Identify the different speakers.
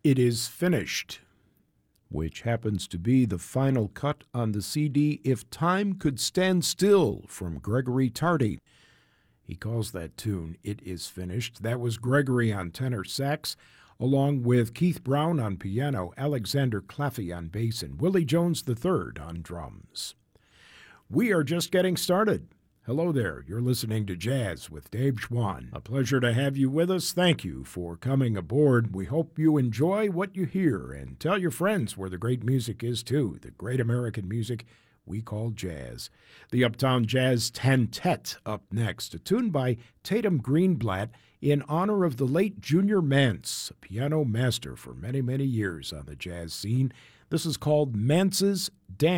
Speaker 1: It Is Finished, which happens to be the final cut on the CD If Time Could Stand Still from Gregory Tardy. He calls that tune It Is Finished. That was Gregory on tenor sax, along with Keith Brown on piano, Alexander Claffey on bass, and Willie Jones III on drums. We are just getting started. Hello there, you're listening to Jazz with Dave Schwann. A pleasure to have you with us. Thank you for coming aboard. We hope you enjoy what you hear, and tell your friends where the great music is too, the great American music we call jazz. The Uptown Jazz Tantet up next, a tune by Tatum Greenblatt in honor of the late Junior Mance, a piano master for many, many years on the jazz scene. This is called Mance's Dance.